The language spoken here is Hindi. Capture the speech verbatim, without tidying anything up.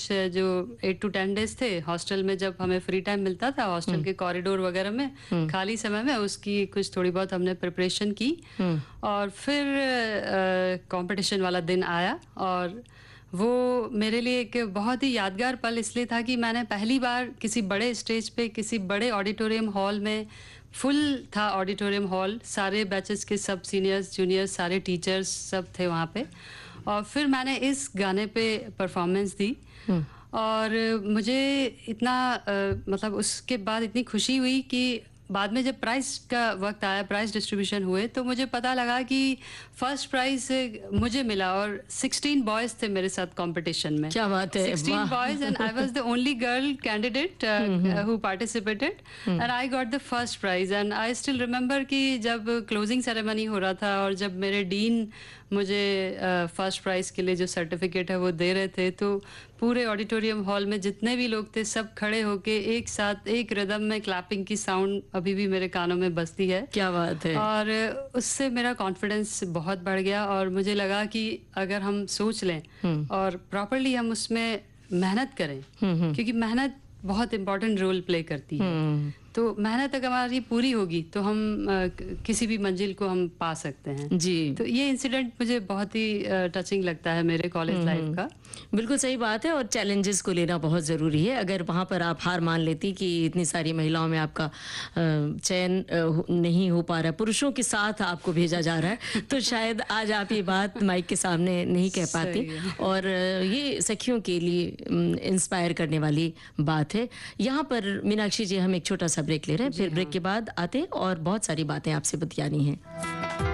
कुछ जो एट टू टेन डेज थे हॉस्टल में, जब हमें फ्री टाइम मिलता था हॉस्टल के कॉरिडोर वगैरह में खाली समय में, उसकी कुछ थोड़ी बहुत हमने प्रिपरेशन की। और फिर कंपटीशन वाला दिन आया और वो मेरे लिए एक बहुत ही यादगार पल इसलिए था कि मैंने पहली बार किसी बड़े स्टेज पे, किसी बड़े ऑडिटोरियम हॉल में, फुल था ऑडिटोरियम हॉल, सारे बैचेस के सब सीनियर्स जूनियर्स सारे टीचर्स सब थे वहाँ पे, और फिर मैंने इस गाने पे परफॉर्मेंस दी। और मुझे इतना आ, मतलब उसके बाद इतनी खुशी हुई कि बाद में जब प्राइस का वक्त आया, प्राइस डिस्ट्रीब्यूशन हुए, तो मुझे पता लगा कि फर्स्ट प्राइज मुझे मिला और सिक्सटीन बॉयज थे मेरे साथ कंपटीशन में। क्या बात है, sixteen boys and I was the only girl candidate who participated and I got the first prize. And I still remember कि जब क्लोजिंग सेरेमनी हो रहा था और जब मेरे डीन मुझे फर्स्ट uh, प्राइज के लिए जो सर्टिफिकेट है वो दे रहे थे, तो पूरे ऑडिटोरियम हॉल में जितने भी लोग थे सब खड़े होके एक साथ एक रिदम में क्लैपिंग की साउंड अभी भी मेरे कानों में बजती है। क्या बात है। और उससे मेरा कॉन्फिडेंस बहुत बढ़ गया और मुझे लगा कि अगर हम सोच लें और प्रॉपरली हम उसमें मेहनत करें, क्योंकि मेहनत बहुत इम्पोर्टेंट रोल प्ले करती है, तो मेहनत अगर हमारी पूरी होगी तो हम आ, किसी भी मंजिल को हम पा सकते हैं जी। तो ये इंसिडेंट मुझे बहुत ही टचिंग लगता है मेरे कॉलेज लाइफ का। बिल्कुल सही बात है, और चैलेंजेस को लेना बहुत ज़रूरी है। अगर वहाँ पर आप हार मान लेती कि इतनी सारी महिलाओं में आपका चयन नहीं हो पा रहा है, पुरुषों के साथ आपको भेजा जा रहा है, तो शायद आज आप ये बात माइक के सामने नहीं कह पाती, और ये सखियों के लिए इंस्पायर करने वाली बात है। यहाँ पर मीनाक्षी जी हम एक छोटा सा ब्रेक ले रहे हैं, फिर ब्रेक के बाद आते हैं और बहुत सारी बातें आपसे बतियानी हैं।